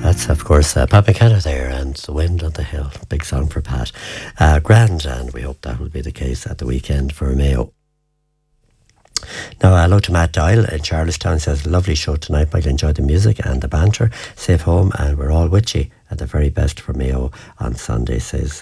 That's, of course, Pat McKenna there and The Wind on the Hill. Big song for Pat. Grand, and we hope that will be the case at the weekend for Mayo. Now, hello to Matt Doyle in Charlestown. Says, lovely show tonight. Might enjoy the music and the banter. Safe home, and we're all with you at the very best for Mayo on Sunday. Says,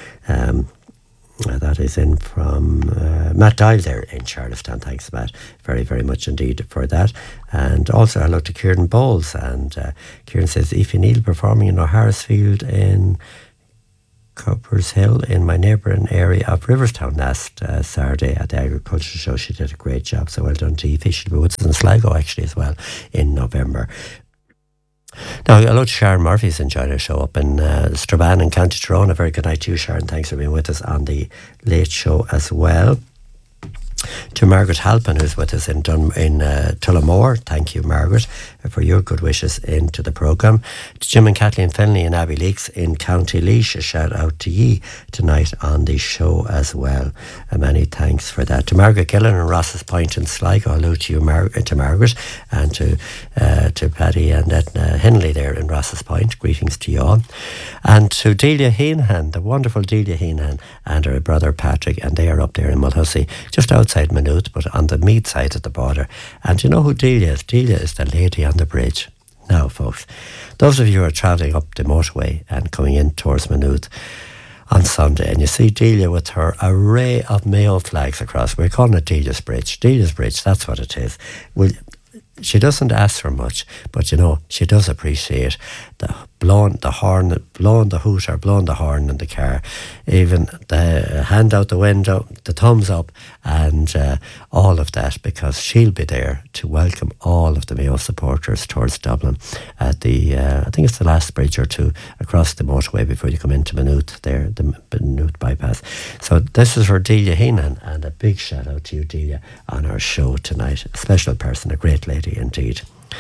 that is in from Matt Doyle there in Charlestown. Thanks, Matt, very, very much indeed for that. And also hello to Kieran Bowles. And Kieran says, Aoife Neal performing in O'Harrisfield in Coppers Hill in my neighbouring area of Riverstown last Saturday at the Agriculture Show. She did a great job, so well done to Aoife. She'll be with us in Sligo actually as well in November. Now, hello to Sharon Murphy, who's enjoyed our show up in Strabane in County Tyrone. A very good night to you, Sharon. Thanks for being with us on the late show as well. To Margaret Halpin, who's with us in Tullamore. Thank you, Margaret, for your good wishes into the programme. To Jim and Kathleen Finley and Abbey Leaks in County Laois, a shout out to ye tonight on the show as well. Many thanks for that. To Margaret Gillen and Ross's Point in Sligo, hello to you, to Margaret, and to Paddy and Edna Henley there in Ross's Point. Greetings to you all. And to Delia Heenan, the wonderful Delia Heenan, and her brother Patrick, and they are up there in Mulhussey, just outside Maynooth, but on the Meath side of the border. And you know who Delia is? Delia is the lady on the bridge. Now, folks, those of you who are travelling up the motorway and coming in towards Maynooth on Sunday, and you see Delia with her array of Mayo flags across, we're calling it Delia's Bridge. Delia's Bridge, that's what it is. She doesn't ask for much, but you know, she does appreciate the blowing the horn, blowing the hoot or blowing the horn in the car, even the hand out the window, the thumbs up, and all of that, because she'll be there to welcome all of the Mayo supporters towards Dublin at the, I think it's the last bridge or two across the motorway before you come into Maynooth there, the Maynooth bypass. So this is for Delia Heenan, and a big shout out to you, Delia, on our show tonight. A special person, a great lady indeed.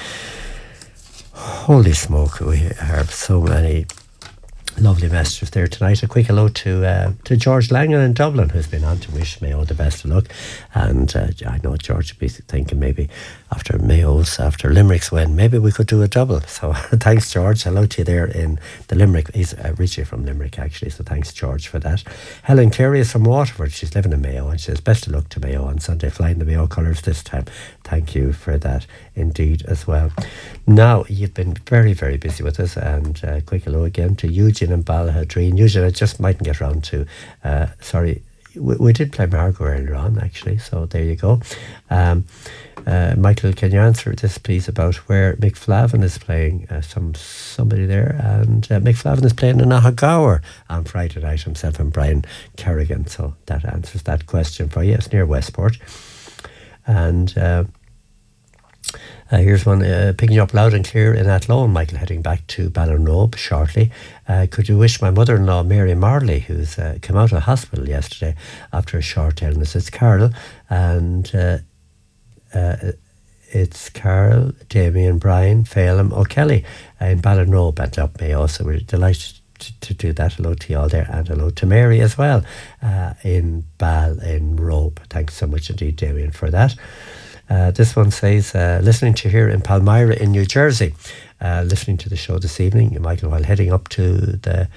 Holy smoke, we have so many lovely messages there tonight. A quick hello to George Langan in Dublin, who's been on to wish Mayo the best of luck. And I know George would be thinking maybe after Limerick's win, maybe we could do a double. So thanks, George. Hello to you there in the Limerick. He's originally from Limerick, actually, so thanks, George, for that. Helen Cleary is from Waterford. She's living in Mayo, and she says, best of luck to Mayo on Sunday, flying the Mayo colours this time. Thank you for that indeed as well. Now, you've been very, very busy with us, and quick hello again to Eugene and Ballahadreen. Eugene, I just mightn't get round to, sorry, we did play Margot earlier on, actually, so there you go. Michael, can you answer this, please, about where Mick Flavin is playing? Somebody there, and Mick Flavin is playing in Ahagower on Friday night, himself and Brian Kerrigan, so that answers that question for you. It's near Westport. And here's one, picking you up loud and clear in Athlone, Michael, heading back to Ballinrobe shortly. Could you wish my mother-in-law, Mary Marley, who's come out of hospital yesterday after a short illness? It's Carol, and it's Carol, Damien, Brian, Phelim O'Kelly in Ballinrobe and up Mayo. So we're delighted to do that. Hello to you all there, and hello to Mary as well in Ballinrobe. Thanks so much indeed, Damien, for that. This one says, listening to here in Palmyra in New Jersey, listening to the show this evening, Michael, while heading up to the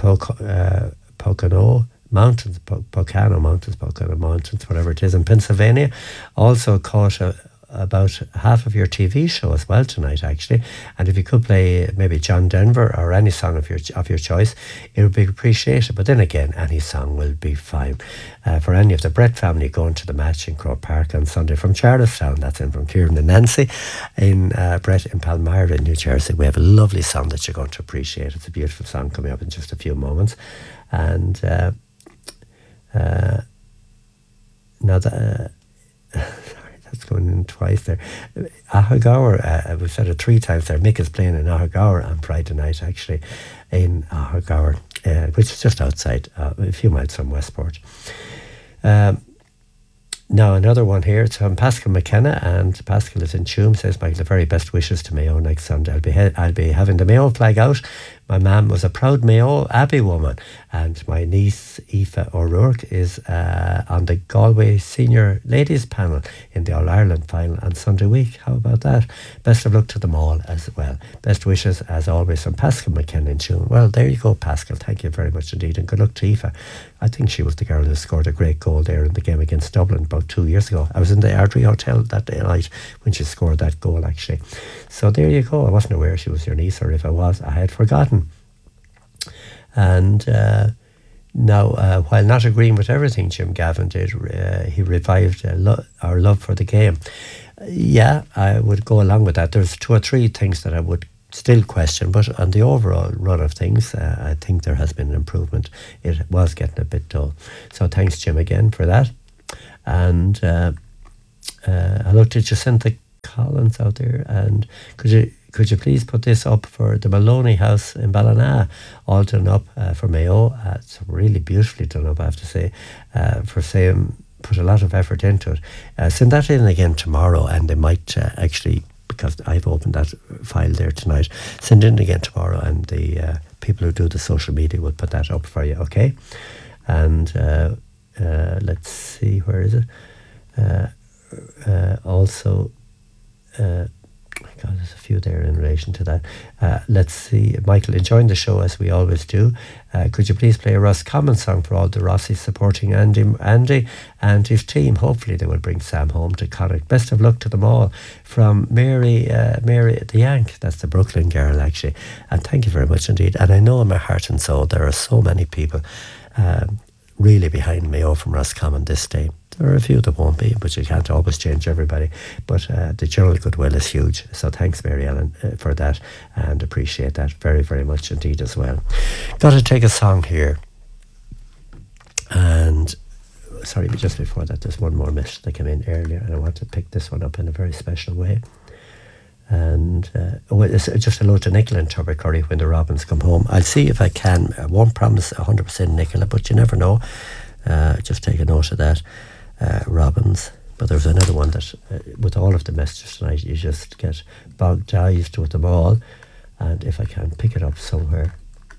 Pocono Mountains, whatever it is, in Pennsylvania. Also caught about half of your TV show as well tonight, actually. And if you could play maybe John Denver or any song of your choice, it would be appreciated. But then again, any song will be fine. For any of the Brett family going to the match in Croke Park on Sunday from Charlestown, that's in from Kieran and Nancy in Brett in Palmyra in New Jersey, we have a lovely song that you're going to appreciate. It's a beautiful song coming up in just a few moments. And now that that's going in twice there. Ahagower, we've said it 3 times there. Mick is playing in Ahagower on Friday night, actually, in Ahagower, which is just outside, a few miles from Westport. Now, another one here. It's from Pascal McKenna, and Pascal is in Tuam, says, Michael, the very best wishes to Mayo next Sunday. I'll be having the Mayo flag out My mum was a proud Mayo Abbey woman, and my niece Aoife O'Rourke is on the Galway Senior Ladies panel in the All-Ireland final on Sunday week. How about that? Best of luck to them all as well. Best wishes, as always, from Pascal McKenna in Tune. Well, there you go, Pascal. Thank you very much indeed, and good luck to Aoife. I think she was the girl who scored a great goal there in the game against Dublin about 2 years ago. I was in the Ardrey Hotel that day night when she scored that goal, actually. So there you go. I wasn't aware she was your niece, or if I was, I had forgotten. And now, while not agreeing with everything Jim Gavin did, he revived our love for the game. Yeah, I would go along with that. There's 2 or 3 things that I would still question, but on the overall run of things, I think there has been an improvement. It was getting a bit dull. So thanks, Jim, again for that. And hello to Jacinta Collins out there. And could you please put this up for the Maloney House in Ballina, all done up for Mayo. It's really beautifully done up, I have to say, for saying put a lot of effort into it. Send that in again tomorrow, and they might actually, because I've opened that file there tonight, send in again tomorrow, and the people who do the social media will put that up for you, okay? And let's see, where is it? Also, God, there's a few there in relation to that. Let's see, Michael, enjoying the show as we always do. Could you please play a Ross Common song for all the Rossies supporting Andy and his team? Hopefully they will bring Sam home to Connacht. Best of luck to them all. From Mary the Yank. That's the Brooklyn girl, actually. And thank you very much indeed. And I know in my heart and soul there are so many people really behind Mayo from Roscommon this day. There are a few that won't be, but you can't always change everybody. But the general goodwill is huge. So thanks, Mary Ellen, for that, and appreciate that very, very much indeed as well. Got to take a song here. And, sorry, but just before that, there's one more message that came in earlier, and I want to pick this one up in a very special way. And it's just hello to Nicola and Tubbercurry when the Robins come home. I'll see if I can. I won't promise 100% Nicola, but you never know. Just take a note of that. Robins. But there's another one that, with all of the messages tonight, you just get bogged down with them all. And if I can pick it up somewhere.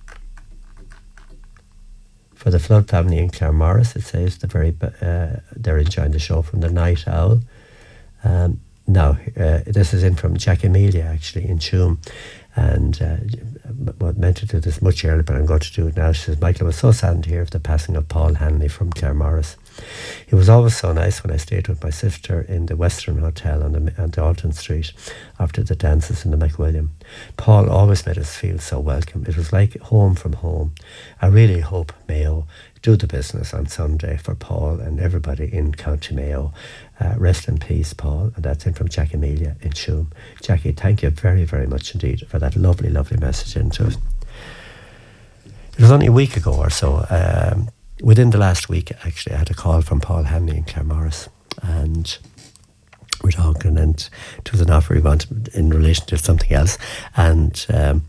For the Flood family in Claremorris, it says they're enjoying the show from the Night Owl. Now, this is in from Jack Amelia, actually, in Tuam. And I meant to do this much earlier, but I'm going to do it now. She says, Michael, I was so saddened to hear of the passing of Paul Hanley from Claremorris. He was always so nice when I stayed with my sister in the Western Hotel on Dalton Street after the dances in the McWilliam. Paul always made us feel so welcome. It was like home from home. I really hope Mayo do the business on Sunday for Paul and everybody in County Mayo. Rest in peace, Paul. And that's in from Jack Amelia in Tuam. Jackie, thank you very, very much indeed for that lovely, lovely message into it. It was only a week ago or so. Within the last week, actually, I had a call from Paul Hanley in Claremorris, and we're talking, and it was an offer he wanted in relation to something else. And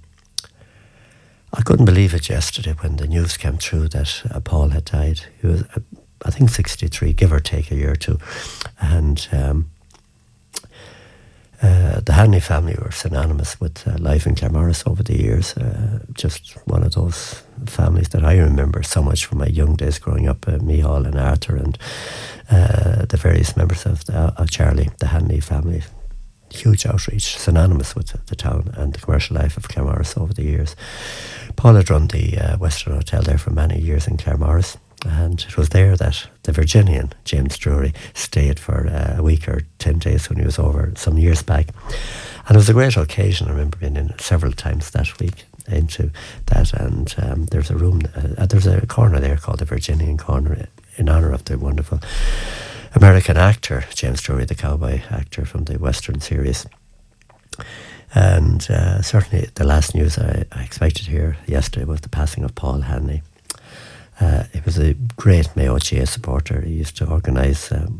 I couldn't believe it yesterday when the news came through that Paul had died. He was, I think, 63, give or take a year or two. And the Hanley family were synonymous with life in Claremorris over the years. Just one of those families that I remember so much from my young days growing up, Mihal and Arthur and the various members of Charlie, the Hanley family. Huge outreach, synonymous with the town and the commercial life of Claremorris over the years. Paul had run the Western Hotel there for many years in Claremorris. And it was there that the Virginian, James Drury, stayed for a week or 10 days when he was over some years back. And it was a great occasion. I remember being in several times that week into that. And there's a room, there's a corner there called the Virginian Corner in honour of the wonderful American actor, James Drury, the cowboy actor from the Western series. And certainly the last news I expected here yesterday was the passing of Paul Hanley. He was a great Mayo GA supporter. He used to organise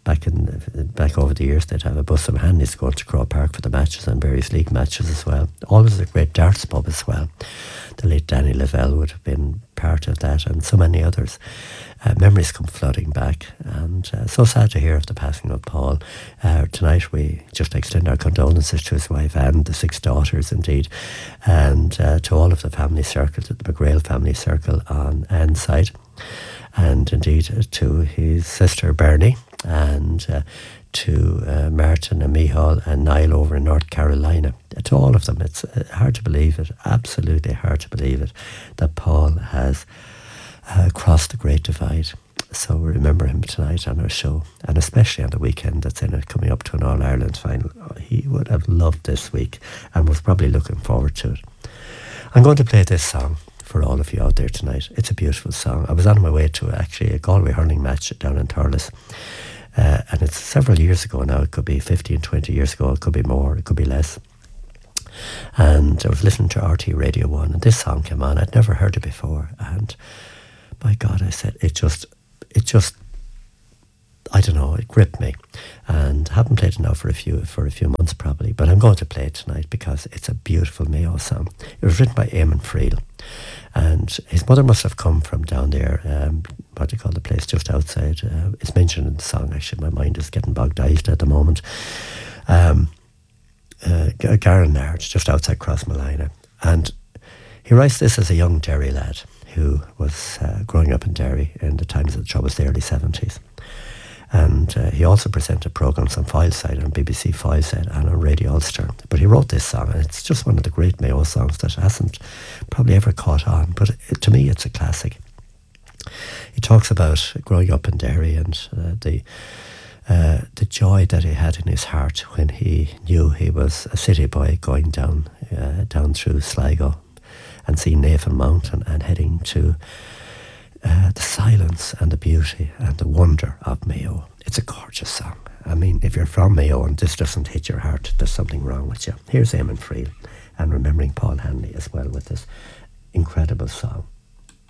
back over the years, they'd have a bus of Hanleys going to Crow Park for the matches and various league matches as well. Always a great darts pub as well. The late Danny Lavelle would have been part of that, and so many others. Memories come flooding back, and so sad to hear of the passing of Paul. Tonight we just extend our condolences to his wife Anne, the 6 daughters indeed, and to all of the family circle, to the McGrail family circle on Anne's side, and indeed to his sister Bernie, and to Martin and Michal and Niall over in North Carolina. To all of them, it's hard to believe it, absolutely hard to believe it, that Paul has crossed the Great Divide. So we remember him tonight on our show, and especially on the weekend that's in it, coming up to an All-Ireland final. He would have loved this week and was probably looking forward to it. I'm going to play this song for all of you out there tonight. It's a beautiful song. I was on my way to actually a Galway hurling match down in Thurles. And it's several years ago now. It could be 15, 20 years ago. It could be more. It could be less. And I was listening to RT Radio 1, and this song came on. I'd never heard it before. And by God, I said, it just, I don't know, it gripped me. And I haven't played it now for a few months probably. But I'm going to play it tonight because it's a beautiful Mayo song. It was written by Eamon Friel. And his mother must have come from down there, what do you call the place, just outside. It's mentioned in the song, actually. My mind is getting bogged at the moment. Garnard, just outside Crossmolina. And he writes this as a young Derry lad who was growing up in Derry in the times of the troubles, the early 70s. And he also presented programmes on Fileside, on BBC Fileside and on Radio Ulster. But he wrote this song, and it's just one of the great Mayo songs that hasn't probably ever caught on. But to me, it's a classic. He talks about growing up in Derry and the joy that he had in his heart when he knew he was a city boy going down through Sligo and seeing Navan Mountain and heading to the silence and the beauty and the wonder of Mayo. It's a gorgeous song. I mean, if you're from Mayo and this doesn't hit your heart, there's something wrong with you. Here's Eamon Friel and remembering Paul Hanley as well with this incredible song.